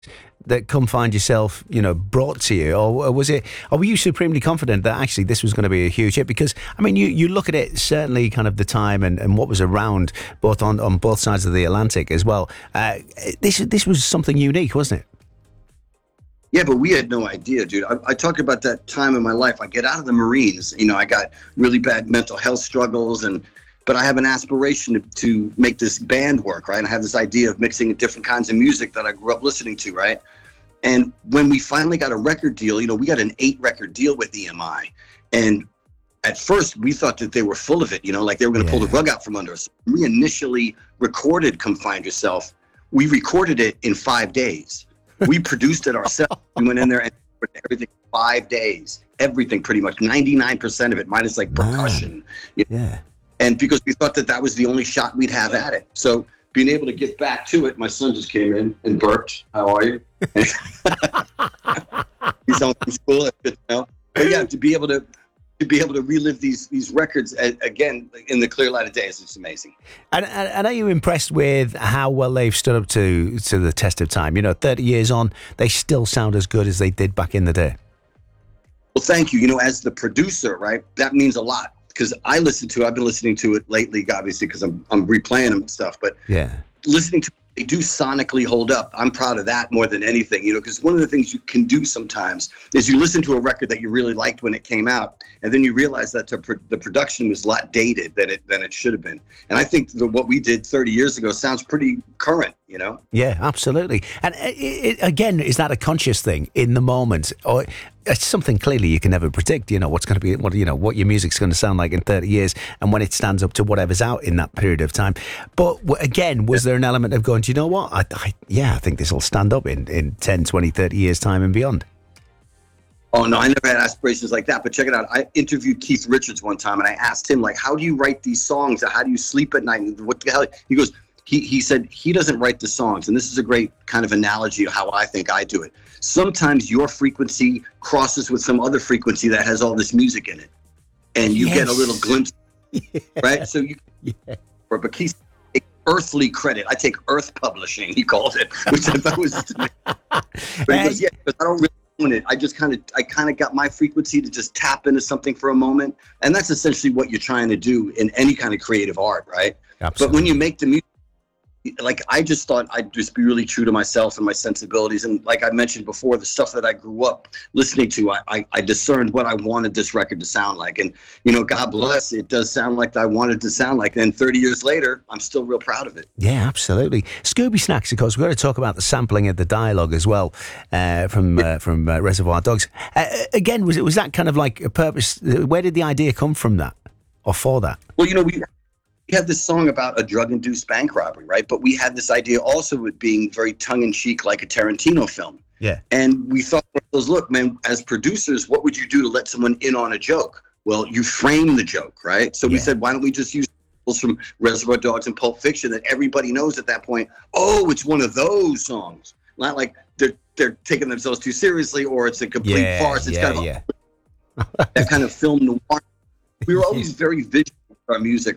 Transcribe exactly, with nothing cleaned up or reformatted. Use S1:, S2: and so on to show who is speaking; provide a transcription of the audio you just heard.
S1: that Come Find Yourself, you know, brought to you, or was it, or were you supremely confident that actually this was going to be a huge hit? Because I mean, you, you look at it, certainly kind of the time and, and what was around, both on, on both sides of the Atlantic as well. Uh, this this was something unique, wasn't it?
S2: Yeah, but we had no idea, dude. I, I talk about that time in my life. I get out of the Marines, you know, I got really bad mental health struggles, and but I have an aspiration to, to make this band work, right? I have this idea of mixing different kinds of music that I grew up listening to, right? And when we finally got a record deal, you know, we got an eight record deal with E M I. And at first we thought that they were full of it, you know, like they were going to yeah. pull the rug out from under us. We initially recorded Come Find Yourself. We recorded it in five days. We produced it ourselves. We went in there and recorded everything five days. Everything pretty much, ninety-nine percent of it, minus like percussion. You know?
S1: Yeah.
S2: And because we thought that that was the only shot we'd have at it. So being able to get back to it, my son just came in and burped. How are you? He's home from school. That's good to know. But yeah, to be able to to be able to relive these these records uh, again in the clear light of day is just amazing.
S1: And, and, and are you impressed with how well they've stood up to to the test of time? You know, thirty years on, they still sound as good as they did back in the day.
S2: Well, thank you. You know, as the producer, right, that means a lot. Because I listen to, I've been listening to it lately, obviously, because I'm I'm replaying them and stuff. But
S1: yeah,
S2: listening to they do sonically hold up. I'm proud of that more than anything, you know, because one of the things you can do sometimes is you listen to a record that you really liked when it came out, and then you realize that the, the production was a lot dated than it than it should have been. And I think that what we did thirty years ago sounds pretty current, you know?
S1: Yeah, absolutely. And it, it, again, is that a conscious thing in the moment, or it's something clearly you can never predict? You know what's going to be, what you know, what your music's going to sound like in thirty years, and when it stands up to whatever's out in that period of time. But again, was there an element of going, do you know what? I, I, yeah, I think this will stand up in, in ten, twenty, thirty years time and beyond.
S2: Oh, no, I never had aspirations like that. But check it out. I interviewed Keith Richards one time, and I asked him, like, how do you write these songs? How do you sleep at night? What the hell? He goes, he, he said he doesn't write the songs. And this is a great kind of analogy of how I think I do it. Sometimes your frequency crosses with some other frequency that has all this music in it. And you yes. get a little glimpse, yeah. right? So you, yeah. but Keith, earthly credit. I take Earth Publishing, he called it, which I thought was, but he goes, yeah, because I don't really own it. I just kind of, I kind of got my frequency to just tap into something for a moment. And that's essentially what you're trying to do in any kind of creative art, right?
S1: Absolutely.
S2: But when you make the music, like, I just thought I'd just be really true to myself and my sensibilities. And like I mentioned before, the stuff that I grew up listening to, I, I, I discerned what I wanted this record to sound like. And, you know, God bless, it does sound like I wanted it to sound like. And thirty years later, I'm still real proud of it.
S1: Yeah, absolutely. Scooby Snacks, of course, we've got to talk about the sampling of the dialogue as well uh, from uh, from uh, Reservoir Dogs. Uh, again, was it was that kind of like a purpose? Where did the idea come from that, or for that?
S2: Well, you know, we... We had this song about a drug-induced bank robbery, right? But we had this idea also with being very tongue-in-cheek, like a Tarantino film.
S1: Yeah.
S2: And we thought, look, man, as producers, what would you do to let someone in on a joke? Well, you frame the joke, right? So yeah. we said, why don't we just use from Reservoir Dogs and Pulp Fiction that everybody knows at that point, oh, it's one of those songs. Not like they're they're taking themselves too seriously, or it's a complete
S1: yeah,
S2: farce. It's
S1: yeah,
S2: kind of
S1: yeah.
S2: that kind of film noir. We were always very visual with our music.